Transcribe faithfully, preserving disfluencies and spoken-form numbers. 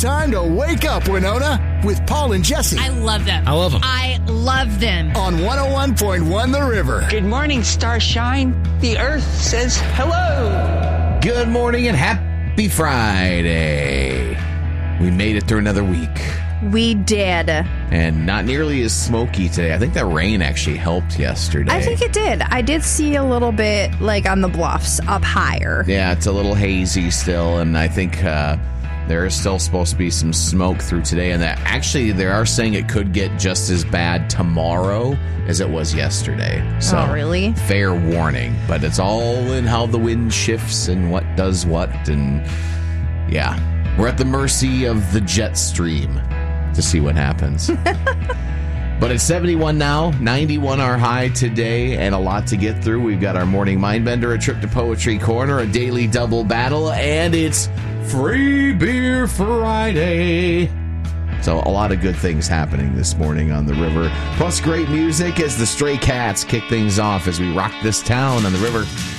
time to wake up, Winona, with Paul and Jesse. I love them. I love them. I love them. On one oh one point one The River. Good morning, Starshine. The Earth says hello. Good morning and happy Friday. We made it through another week. We did. And not nearly as smoky today. I think that rain actually helped yesterday. I think it did. I did see a little bit, like, on the bluffs up higher. Yeah, it's a little hazy still, and I think uh, there is still supposed to be some smoke through today. And that actually, they are saying it could get just as bad tomorrow as it was yesterday. So, oh, really? Fair warning. But it's all in how the wind shifts and what does what. And, yeah, we're at the mercy of the jet stream to see what happens. But it's seventy-one now, ninety-one our high today, and a lot to get through. We've got our morning Mindbender, a trip to Poetry Corner, a daily double battle, and it's Free Beer Friday. So a lot of good things happening this morning on the river. Plus great music as the Stray Cats kick things off as we rock this town on the river.